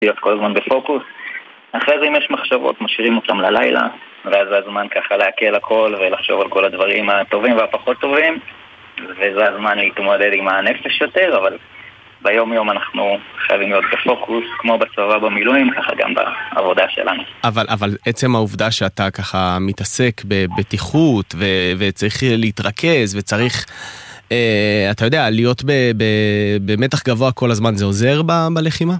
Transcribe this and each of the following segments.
להיות כל הזמן בפוקוס. אחרי זה אם יש מחשבות, משאירים אותם ללילה, ואז זה הזמן ככה להקל הכל ולחשוב על כל הדברים הטובים והפחות טובים, וזה הזמן להתמודד עם הנפש יותר, אבל ביום יום אנחנו חייבים להיות בפוקוס, כמו בצבא במילואים, ככה גם בעבודה שלנו. אבל עצם העובדה שאתה ככה מתעסק בבטיחות, וצריך להתרכז, וצריך, אתה יודע, להיות במתח גבוה כל הזמן, זה עוזר בלחימה?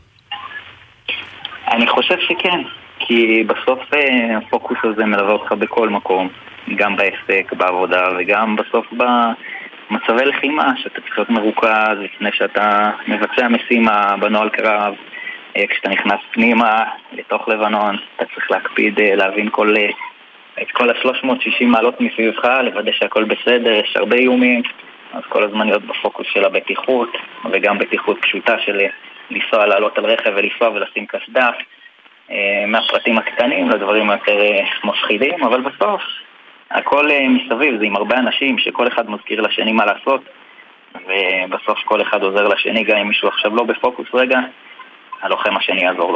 אני חושב שכן, כי בסוף הפוקוס הזה מלווה אותך בכל מקום, גם בעסק, בעבודה, וגם בסוף במצבי לחימה, שאתה צריך להיות מרוכז לפני שאתה מבצע משימה בנוהל קרב, כשאתה נכנס פנימה לתוך לבנון, אתה צריך להקפיד להבין את כל ה-360 מעלות מסביבך, לוודא שהכל בסדר, יש הרבה איומים, אז כל הזמן להיות בפוקוס של הבטיחות, וגם בטיחות פשוטה של לנסוע, לעלות על רכב ולנסוע ולשים קסדה, מהפרטים הקטנים לדברים יותר מפחידים, אבל בסוף הכל מסביב, זה עם הרבה אנשים שכל אחד מזכיר לשני מה לעשות, ובסוף כל אחד עוזר לשני, גם אם מישהו עכשיו לא בפוקוס רגע, הלוחם השני יעזור לו.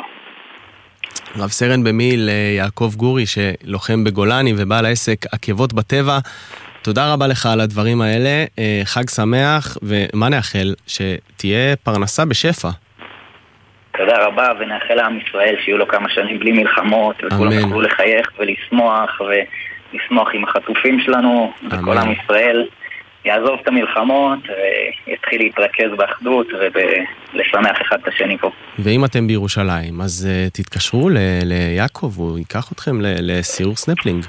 רב סרן במיל יעקב גורי, שלוחם בגולני ובעל העסק עקבות בטבע, תודה רבה לך על הדברים האלה, חג שמח, ומה נאחל? שתהיה פרנסה בשפע. תודה רבה, ונאחל לעם ישראל שיהיו לו כמה שנים בלי מלחמות, וכולם יוכלו לחייך ולשמוח עם החטופים שלנו, וכל עם ישראל יעזוב את המלחמות, ויתחיל להתרכז באחדות ולשמח אחד את השני פה. ואם אתם בירושלים, אז תתקשרו ליעקב, הוא ייקח אתכם לסיור סנפלינג.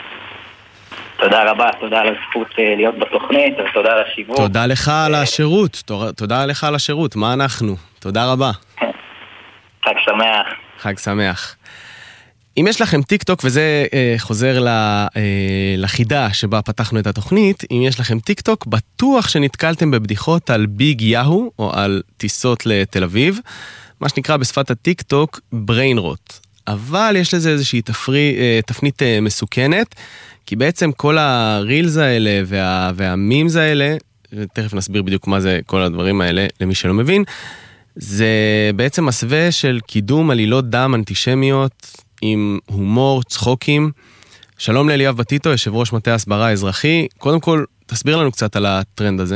תודה רבה, תודה על הזכות להיות בתוכנית, ותודה על השיווק. תודה לך על השירות, תודה לך על השירות, מה אנחנו? תודה רבה. חג שמח. חג שמח. אם יש לכם טיק טוק, וזה חוזר לחידה שבה פתחנו את התוכנית, אם יש לכם טיק טוק, בטוח שנתקלתם בבדיחות על ביג יאהו, או על טיסות לתל אביב, מה שנקרא בשפת הטיק טוק brain rot. אבל יש לזה איזושהי תפנית מסוכנת, כי בעצם כל הרילס האלה והמימס האלה, תכף נסביר בדיוק מה זה כל הדברים האלה למי שלא מבין, זה בעצם מסווה של קידום עלילות דם אנטישמיות עם הומור, צחוקים. שלום לאליאב בטיטו, יושב ראש מטה הסברה האזרחי. קודם כל, תסביר לנו קצת על הטרנד הזה.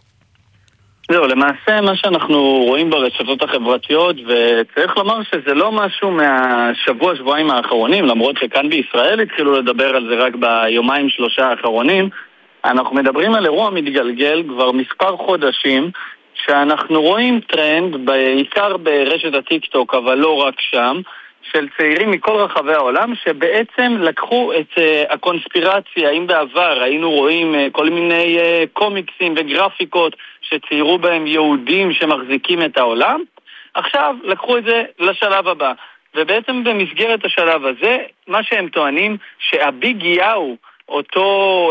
זהו, למעשה מה שאנחנו רואים ברשתות החברתיות, וצריך לומר שזה לא משהו שבועיים האחרונים, למרות שכאן בישראל התחילו לדבר על זה רק ביומיים שלושה האחרונים, אנחנו מדברים על אירוע מתגלגל כבר מספר חודשים, שאנחנו רואים טרנד, בעיקר ברשת הטיק טוק, אבל לא רק שם, של צעירים מכל רחבי העולם, שבעצם לקחו את הקונספירציה. אם בעבר היינו רואים כל מיני קומיקסים וגרפיקות שציירו בהם יהודים שמחזיקים את העולם, עכשיו לקחו את זה לשלב הבא. ובעצם במסגרת השלב הזה, מה שהם טוענים, שהביג יאו, אותו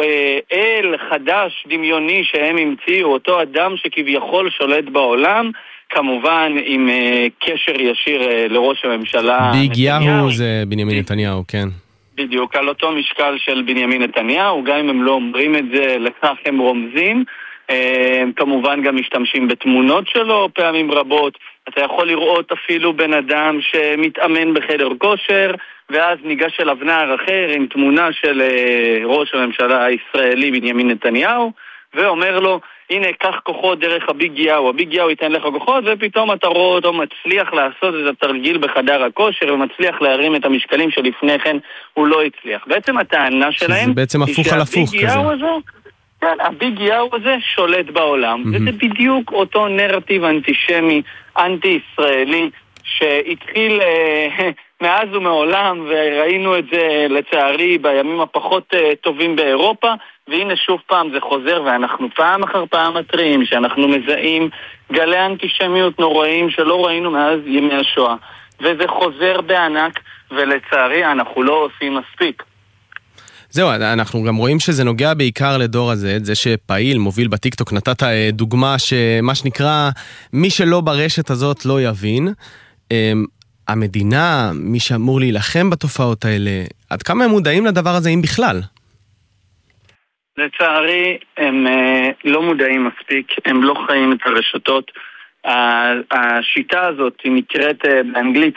אל חדש דמיוני שהם המציאו, אותו אדם שכביכול שולט בעולם, כמובן עם קשר ישיר לראש הממשלה ביג יאו זה בנימין נתניהו, כן. בדיוק, על אותו משקל של בנימין נתניהו, גם אם הם לא אומרים את זה, לכך הם רומזים. כמובן גם משתמשים בתמונות שלו פעמים רבות. אתה יכול לראות אפילו בן אדם שמתאמן בחדר כושר, ואז ניגש אליו נער אחר עם תמונה של ראש הממשלה הישראלי בנימין נתניהו, ואומר לו, הנה, קח כוחות דרך הביג יאו, הביג יאו ייתן לך כוחות, ופתאום אתה רואה אותו מצליח לעשות את התרגיל בחדר הכושר, ומצליח להרים את המשקלים שלפני כן הוא לא הצליח. בעצם הטענה שלהם, זה בעצם הפוך על הפוך כזה. כן, הביג יאו הזה שולט בעולם, וזה בדיוק אותו נרטיב אנטישמי, אנטי-ישראלי, שהתחיל מאז ומעולם, וראינו את זה לצערי בימים הפחות טובים באירופה, והנה שוב פעם זה חוזר, ואנחנו פעם אחר פעם מתריעים שאנחנו מזהים גלי אנטישמיות נוראים שלא ראינו מאז ימי השואה, וזה חוזר בענק, ולצערי אנחנו לא עושים מספיק. זהו, אנחנו גם רואים שזה נוגע בעיקר לדור הזה, זה שפעיל, מוביל בטיקטוק, נתת דוגמה שמה שנקרא, מי שלא ברשת הזאת לא יבין. המדינה, מי שאמור להילחם בתופעות האלה, עד כמה הם מודעים לדבר הזה, אם בכלל? לצערי, הם לא מודעים מספיק, הם לא חיים את הרשתות. השיטה הזאת היא נקראת באנגלית